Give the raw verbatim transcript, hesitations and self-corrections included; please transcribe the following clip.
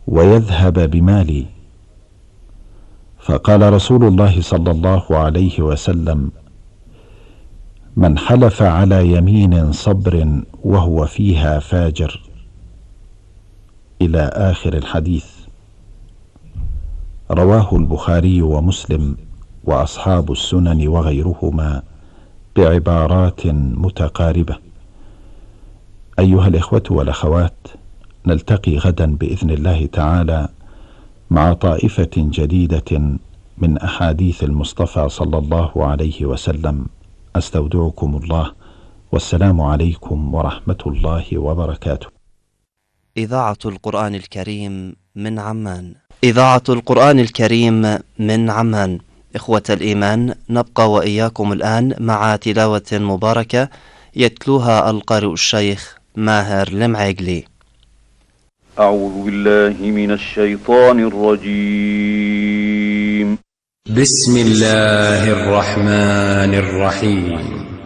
ويذهب بمالي. فقال رسول الله صلى الله عليه وسلم: من حلف على يمين صبر وهو فيها فاجر، إلى آخر الحديث. رواه البخاري ومسلم وأصحاب السنن وغيرهما بعبارات متقاربة. أيها الإخوة والأخوات، نلتقي غدا بإذن الله تعالى مع طائفة جديدة من أحاديث المصطفى صلى الله عليه وسلم. أستودعكم الله، والسلام عليكم ورحمة الله وبركاته. إذاعة القرآن الكريم من عمان. إذاعة القرآن الكريم من عمان. إخوة الإيمان، نبقى وإياكم الآن مع تلاوة مباركة يتلوها القارئ الشيخ ماهر المعيقلي. أعوذ بالله من الشيطان الرجيم. بسم الله الرحمن الرحيم.